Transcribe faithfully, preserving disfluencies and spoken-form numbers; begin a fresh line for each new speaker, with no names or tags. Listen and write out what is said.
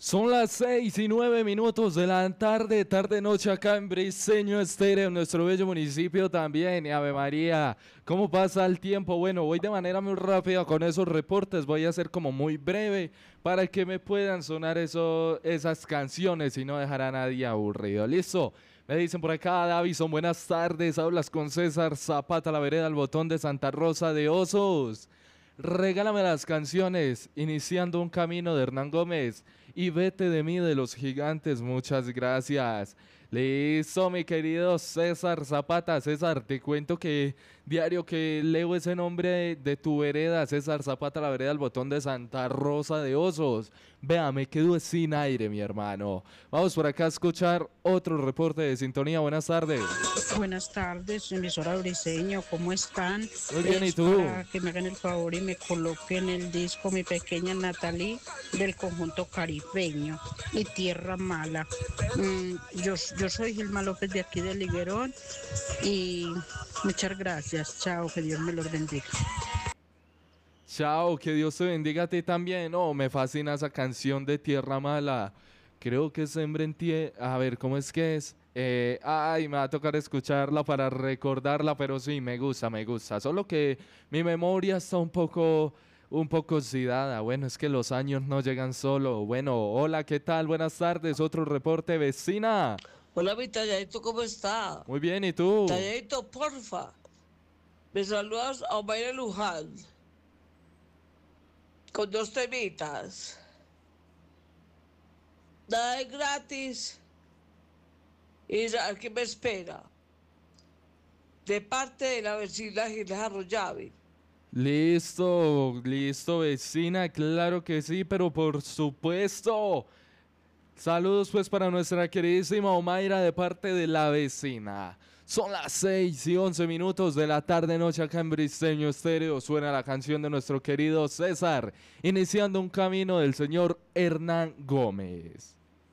Son las seis y nueve minutos de la tarde, tarde-noche acá en Briseño Estéreo, en nuestro bello municipio también. Y Ave María, ¿cómo pasa el tiempo? Bueno, voy de manera muy rápida con esos reportes, voy a ser como muy breve para que me puedan sonar eso, esas canciones y no dejar a nadie aburrido. ¿Listo? Me dicen por acá, Davison, buenas tardes, hablas con César Zapata, la vereda, al botón de Santa Rosa de Osos. Regálame las canciones, iniciando un camino de Hernán Gómez y vete de mí de los gigantes, muchas gracias. Listo, mi querido César Zapata. César, te cuento que diario que leo ese nombre de, de tu vereda, César Zapata, la vereda, al botón de Santa Rosa de Osos. Vea, me quedo sin aire, mi hermano. Vamos por acá a escuchar otro reporte de sintonía. Buenas tardes.
Buenas tardes, emisora Briseño, ¿cómo están?
Muy bien,
es
¿y tú?
Para que me hagan el favor y me coloquen el disco Mi Pequeña Natalie del conjunto caribeño y Tierra Mala. Mm, yo, yo soy Gilma López de aquí de Liguerón y muchas gracias. Chao, que Dios me los bendiga.
Chao, que Dios te bendiga a ti también. Oh, me fascina esa canción de Tierra Mala. Creo que es Hembra en tie... A ver, ¿cómo es que es? Eh, ay, me va a tocar escucharla para recordarla, pero sí, me gusta, me gusta. Solo que mi memoria está un poco, un poco oxidada. Bueno, es que los años no llegan solo. Bueno, hola, ¿qué tal? Buenas tardes. Otro reporte, vecina.
Hola, mi talladito, ¿cómo está?
Muy bien, ¿y tú?
Talladito, porfa. Me saludas a Omaira Luján. Con dos temitas. Nada es gratis. Y aquí me espera. De parte de la vecina Ginés Arroyave.
Listo, listo, vecina, claro que sí, pero por supuesto. Saludos pues para nuestra queridísima Omaira de parte de la vecina. Son las seis y once minutos de la tarde-noche acá en Briseño Estéreo. Suena la canción de nuestro querido César, iniciando un camino del señor Hernán Gómez.